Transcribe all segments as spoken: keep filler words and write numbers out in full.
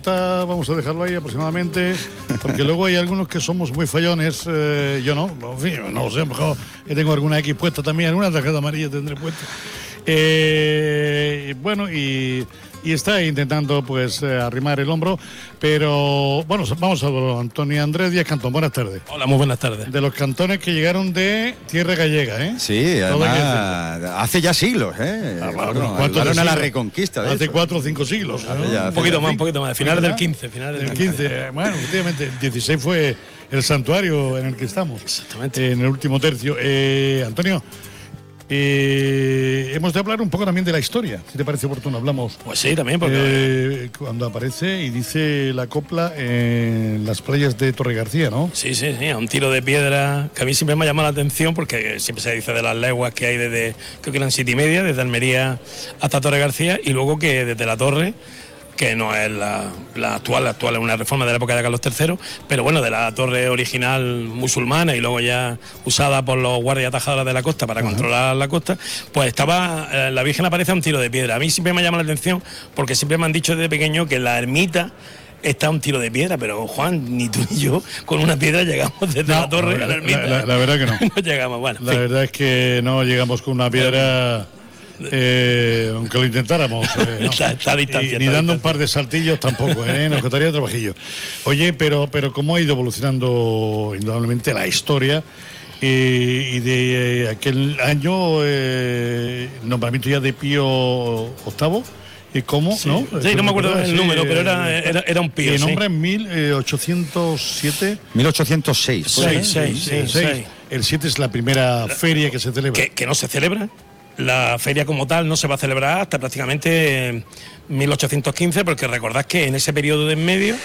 cincuenta, vamos a dejarlo ahí aproximadamente, porque luego hay algunos que somos muy fallones, eh, yo no, en fin, no lo sé, a lo mejor tengo alguna X puesta también, alguna tarjeta amarilla tendré puesta. Eh, bueno, y, y está intentando pues eh, arrimar el hombro, pero bueno, vamos a verlo. Antonio Andrés Díaz Cantón, buenas tardes. Hola, muy buenas tardes. De los cantones que llegaron de tierra gallega, ¿eh? Sí, además, hace ya siglos, ¿eh? Ah, bueno, bueno, ¿cuántos ayudaron a la siglos? reconquista. De Hace hecho. cuatro o cinco siglos. ¿no? ya, Un poquito más, un poquito más, finales del quince. Finales del quince, bueno, efectivamente, el dieciséis fue el santuario en el que estamos. Exactamente. En el último tercio. Eh, Antonio, eh, hemos de hablar un poco también de la historia, si te parece oportuno, hablamos. Pues sí, también, porque... Eh, cuando aparece y dice la copla en las playas de Torre García, ¿no? Sí, sí, sí, a un tiro de piedra, que a mí siempre me ha llamado la atención, porque siempre se dice de las leguas que hay desde, creo que eran siete y media, desde Almería hasta Torre García, y luego que desde la torre, que no es la, la actual, la actual es una reforma de la época de Carlos tercero, pero bueno, de la torre original musulmana y luego ya usada por los guardias atajadores de la costa para uh-huh. controlar la costa, pues estaba, eh, la Virgen aparece a un tiro de piedra. A mí siempre me ha llamado la atención, porque siempre me han dicho desde pequeño que la ermita está a un tiro de piedra, pero Juan, ni tú ni yo con una piedra llegamos desde no, la torre la, a la ermita. La, la, la verdad que no. No llegamos, bueno. La fin. verdad es que no llegamos con una piedra... Eh, aunque lo intentáramos, eh, no. está, está distancia, y, ni dando un par de saltillos tampoco, eh, nos costaría trabajillo. Oye, pero, pero cómo ha ido evolucionando indudablemente la historia eh, y de eh, aquel año, eh, nombramiento ya de Pío octavo. ¿Y cómo? Sí, ¿no? Sí, no me acuerdo del sí, número, pero era, era, era un Pío. ¿Qué sí. nombra en mil ochocientos siete? mil ochocientos seis. seis, seis, seis, seis. El siete es la primera feria que se celebra. Que, que no se celebra. La feria como tal no se va a celebrar hasta prácticamente mil ochocientos quince, porque recordad que en ese periodo de en medio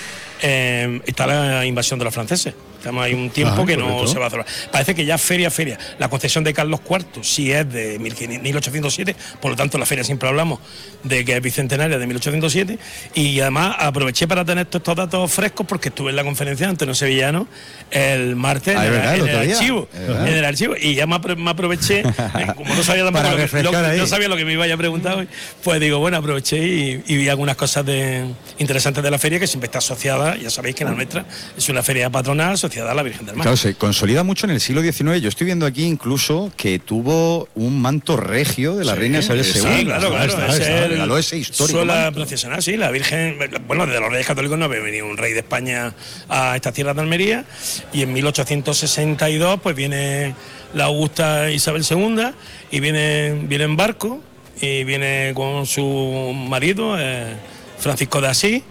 eh, está la invasión de los franceses. Estamos ahí un tiempo ah, que no se va a celebrar. Parece que ya feria, feria. La concesión de Carlos cuarto sí es de mil ochocientos siete, por lo tanto la feria siempre hablamos de que es bicentenaria de mil ochocientos siete, y además aproveché para tener estos datos frescos porque estuve en la conferencia de Antonio Sevillano el martes ah, en, verdad, en, el archivo, en el archivo, y ya me, me aproveché, como no sabía, tampoco lo que, lo, no sabía lo que me iba a preguntar hoy, pues digo, bueno, aproveché y, y vi algunas cosas de, interesantes de la feria, que siempre está asociada, ya sabéis que la nuestra es una feria patronal asociada a la Virgen del Mar. Claro, se consolida mucho en el siglo diecinueve. Yo estoy viendo aquí incluso que tuvo un manto regio de la sí, reina Isabel segunda. Sí, claro, claro. Está, es está, el, regaló ese histórico la procesional, sí, la Virgen, bueno, de los Reyes Católicos no había venido un rey de España a estas tierras de Almería, y en mil ochocientos sesenta y dos pues viene la augusta Isabel segunda y viene, viene en barco, y viene con su marido, eh, Francisco de Asís,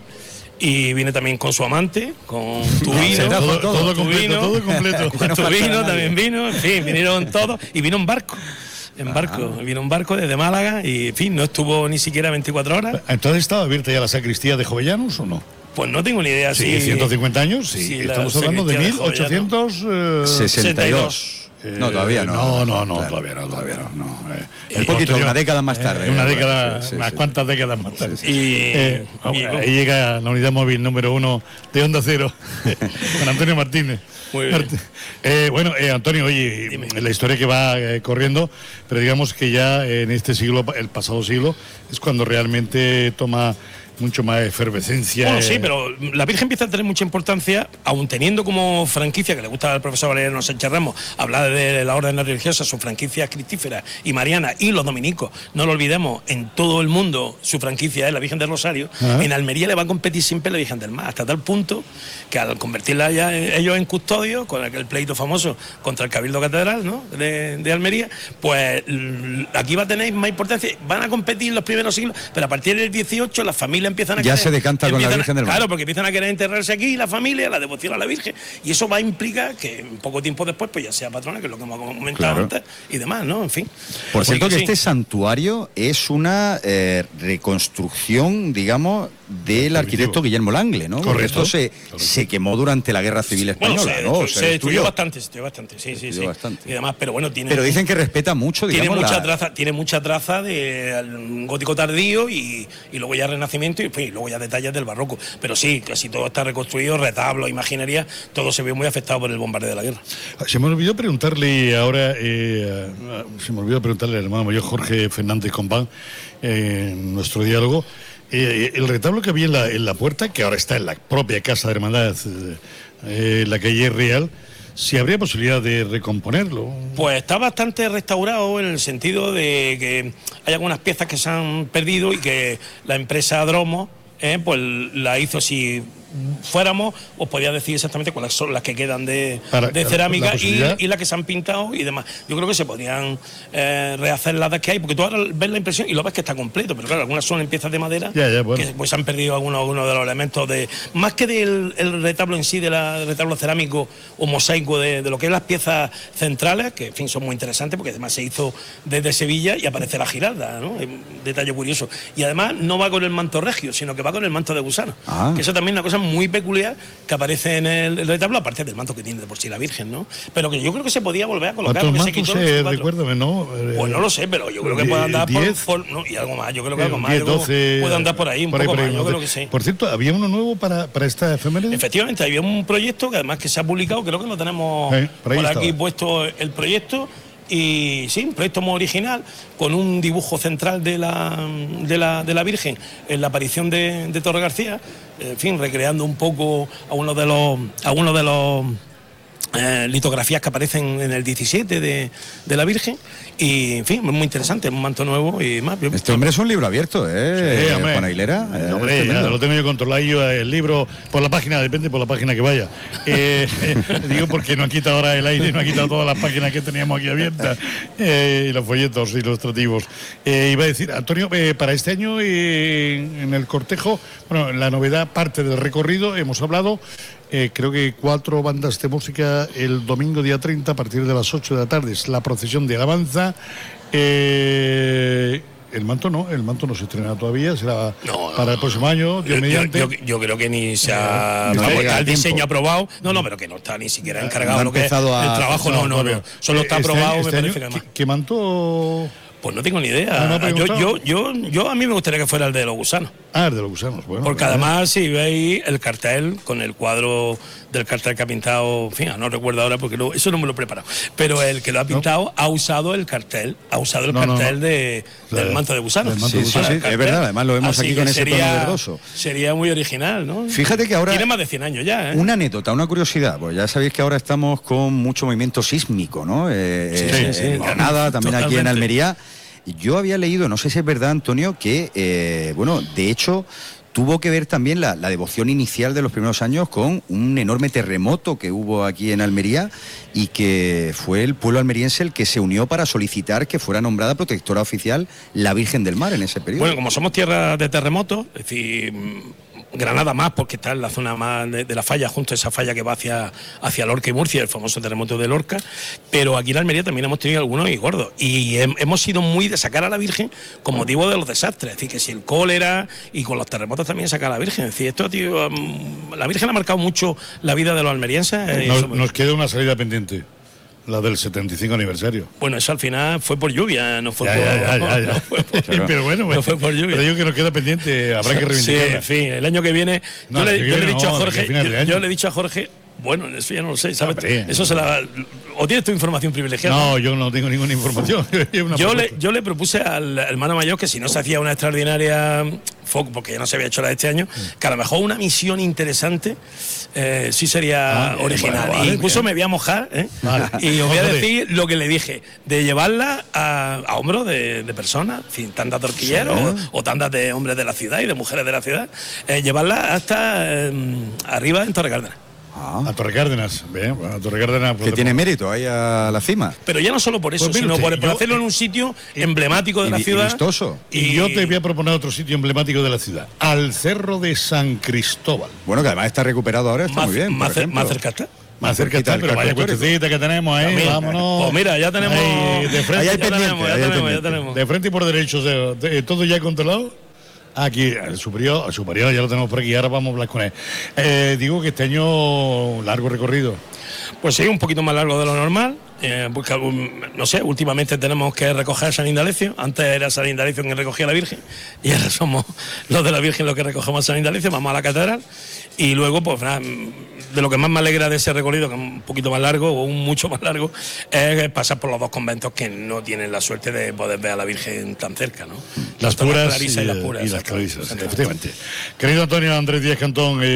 y viene también con su amante, con tu vino, todo, todo, todo tu completo, vino, todo completo. con tu vino también vino, en fin, vinieron todos, y vino en barco. En barco, ah. vino un barco desde Málaga y, en fin, no estuvo ni siquiera veinticuatro horas. ¿Entonces estaba abierta ya la sacristía de Jovellanos o no? Pues no tengo ni idea. Sí, si ciento cincuenta años, sí. sí Estamos hablando de mil ochocientos sesenta y dos. Eh, no, todavía no. No, no, no, claro. todavía no, todavía no. no eh, un poquito, una década más tarde. Eh, una década, sí, sí, unas sí, cuantas sí. décadas más tarde. Sí, sí. Y, eh, y ahí llega la unidad móvil número uno de Onda Cero, con Antonio Martínez. Muy bien. Eh, bueno, eh, Antonio, oye, Dime. la historia que va eh, corriendo, pero digamos que ya en este siglo, el pasado siglo, es cuando realmente toma mucho más efervescencia. Bueno, eh. sí, pero la Virgen empieza a tener mucha importancia, aun teniendo como franquicia, que le gusta al profesor Valeriano Sánchez Ramos, hablar de la orden religiosa, sus franquicias cristíferas y marianas y los dominicos. No lo olvidemos, en todo el mundo su franquicia es la Virgen del Rosario. Uh-huh. En Almería le va a competir siempre la Virgen del Mar, hasta tal punto que al convertirla ya ellos en custodio, con aquel pleito famoso contra el Cabildo Catedral, ¿no?, de, de Almería, pues aquí va a tener más importancia. Van a competir los primeros siglos, pero a partir del dieciocho las familias empiezan a ya querer, se decanta con la Virgen del Mar. Claro, porque empiezan a querer enterrarse aquí la familia, la devoción a la Virgen, y eso va a implicar que poco tiempo después pues ya sea patrona, que es lo que hemos comentado claro. antes, y demás, ¿no? En fin. Por cierto que sí. este santuario es una eh, reconstrucción, digamos, del arquitecto Guillermo Langle, ¿no? Correcto. Esto se, se quemó durante la Guerra Civil Española, bueno, se, ¿no? Se, se destruyó bastante, se destruyó bastante, sí, sí, sí. Bastante. Y demás, pero bueno, tiene... Pero dicen que respeta mucho, digamos, tiene mucha la... traza, tiene mucha traza de gótico tardío y, y luego ya Renacimiento y, y luego ya detalles del barroco. Pero sí, casi todo está reconstruido, retablos, imaginería, todo se vio muy afectado por el bombardeo de la guerra. Se me olvidó preguntarle ahora, eh, se me olvidó preguntarle al hermano mayor Jorge Fernández Compán, eh, en nuestro diálogo, Eh, el retablo que había en la, en la puerta, que ahora está en la propia Casa de Hermandad, eh, en la calle Real, si habría posibilidad de recomponerlo. Pues está bastante restaurado en el sentido de que hay algunas piezas que se han perdido y que la empresa Dromo eh, pues la hizo. Si fuéramos, os podía decir exactamente cuáles son las que quedan de, Para, de cerámica y, y las que se han pintado y demás. Yo creo que se podrían eh, rehacer las que hay, porque tú ahora ves la impresión y lo ves que está completo, pero claro, algunas son en piezas de madera, ya, ya, bueno. que pues han perdido algunos, algunos de los elementos de, más que del el retablo en sí, del de retablo cerámico o mosaico de, de lo que es las piezas centrales, que en fin son muy interesantes, porque además se hizo desde Sevilla y aparece la Giralda, ¿no? Un detalle curioso. Y además no va con el manto regio, sino que va con el manto de gusano, ah. que eso también es una cosa muy peculiar que aparece en el, el retablo, aparte del manto que tiene de por sí la Virgen, ¿no? Pero que yo creo que se podía volver a colocar. ¿Cuántos mantos se recuérdame, no? Pues no lo sé, pero yo creo que puede andar por, por no, y algo más, yo creo que algo más, diez, doce, puede andar por ahí un por poco ahí, más, yo creo que sí. Por cierto, ¿había uno nuevo para, para esta efeméride? Efectivamente, había un proyecto que además que se ha publicado, creo que lo tenemos eh, por, por aquí puesto el proyecto. Y sí, un proyecto muy original, con un dibujo central de la, de la, de la Virgen en la aparición de, de Torre García, en fin, recreando un poco a uno de los, a uno de los eh, litografías que aparecen en el diecisiete de, de la Virgen. Y en fin, es muy interesante, un manto nuevo y más. Este hombre es un libro abierto, ¿eh? Sí, hombre. Juan Aguilera. Eh, hombre, ya lo tengo yo controlado, yo el libro por la página, depende por la página que vaya. Eh, eh, digo porque no ha quitado ahora el aire, no ha quitado todas las páginas que teníamos aquí abiertas, eh, y los folletos ilustrativos. Eh, iba a decir, Antonio, eh, para este año eh, en el cortejo, bueno, la novedad, parte del recorrido, hemos hablado. Eh, creo que cuatro bandas de música el domingo día treinta a partir de las ocho de la tarde. Es la procesión de alabanza. Eh, el manto no, el manto no se estrena todavía, será no, para el próximo año, Dios yo, mediante. Yo, yo, yo creo que ni se ha no, no el diseño aprobado. No, no, pero que no está ni siquiera encargado. No lo que es, a, el trabajo no, no, no, no. Solo está este aprobado, año, este me parece año, que ¿qué, ¿Qué manto? Pues no tengo ni idea. ¿No, no yo, yo, yo, yo a mí me gustaría que fuera el de los gusanos. Ah, el de los gusanos, bueno. Porque bueno. Además, si veis el cartel con el cuadro del cartel que ha pintado, en fin, no recuerdo ahora porque no, eso no me lo he preparado. Pero el que lo ha pintado ¿no? ha usado el cartel, ha usado el no, cartel no, no. De, del manto de gusanos. Sí, sí, sí, sí, es verdad, además lo vemos Así aquí con ese sería, tono verdoso. Sería muy original, ¿no? Fíjate que ahora. Tiene más de cien años ya, ¿eh? Una anécdota, una curiosidad, pues ya sabéis que ahora estamos con mucho movimiento sísmico, ¿no? Eh, sí, eh, sí, sí, en Granada, también totalmente. Aquí en Almería. Yo había leído, no sé si es verdad, Antonio, que, eh, bueno, de hecho, tuvo que ver también la, la devoción inicial de los primeros años con un enorme terremoto que hubo aquí en Almería y que fue el pueblo almeriense el que se unió para solicitar que fuera nombrada protectora oficial la Virgen del Mar en ese periodo. Bueno, como somos tierra de terremotos, es decir, Granada más porque está en la zona más de, de la falla, junto a esa falla que va hacia, hacia Lorca y Murcia, el famoso terremoto de Lorca, pero aquí en Almería también hemos tenido algunos y gordos, y he, hemos sido muy de sacar a la Virgen con motivo de los desastres, es decir, que si el cólera y con los terremotos también sacar a la Virgen, es decir, esto, tío, um, la Virgen ha marcado mucho la vida de los almerienses. Eh, nos, nos queda una salida pendiente. La del setenta y cinco aniversario. Bueno, eso al final fue por lluvia, no fue ya, por... Ya, ya, ya, ya. No fue por, claro. Pero bueno, no fue por lluvia. Pero digo que nos queda pendiente, habrá que reivindicarla. Sí, en fin, el año que viene... No, yo le, yo le he dicho no, a Jorge... Yo, yo le he dicho a Jorge... Bueno, eso ya no lo sé, ¿sabes? Hombre, eso se la... ¿O tienes tu información privilegiada? No, yo no tengo ninguna información. yo, le, yo le propuse al hermano mayor que si no se hacía una extraordinaria foco, porque ya no se había hecho la de este año, que a lo mejor una misión interesante eh, sí sería ah, original. Bueno, vale, incluso bien. Me voy a mojar, ¿eh? Vale. Y os voy a decir lo que le dije, de llevarla a, a hombros de, de personas, en fin, tandas de horquilleros sí, o, o tandas de hombres de la ciudad y de mujeres de la ciudad, eh, llevarla hasta eh, arriba en Torre Cárdenas. Ah. A Torre Cárdenas, bien, bueno, a Torre Cárdenas. Que tiene mérito ahí a la cima. Pero ya no solo por eso, pues sino por, por hacerlo en un sitio eh, emblemático de y, la ciudad. Y vistoso. Y, y yo te voy a proponer otro sitio emblemático de la ciudad, al Cerro de San Cristóbal. Bueno, que además está recuperado ahora, está más, muy bien. Más, más cerca está. Más cerca está, pero vaya cuestecita que tenemos ahí, mira, vámonos. Pues mira, ya tenemos. Ahí, de frente, ahí hay ya, pendiente, tenemos, ya, ahí tenemos, ya tenemos. De frente y por derecho, de, de, todo ya controlado. Aquí, el superior, el superior ya lo tenemos por aquí, ahora vamos a hablar con él. Eh, digo que este año largo recorrido. Pues sí, un poquito más largo de lo normal. Eh, porque, no sé, últimamente tenemos que recoger San Indalecio. Antes era San Indalecio quien recogía a la Virgen, y ahora somos los de la Virgen los que recogemos a San Indalecio. Vamos a la catedral, y luego, pues nada, de lo que más me alegra de ese recorrido, que es un poquito más largo, o un mucho más largo, es pasar por los dos conventos que no tienen la suerte de poder ver a la Virgen tan cerca, ¿no? Las puras y, y las puras, y las clarisas, efectivamente. Querido Antonio Andrés Díaz Cantón, eh,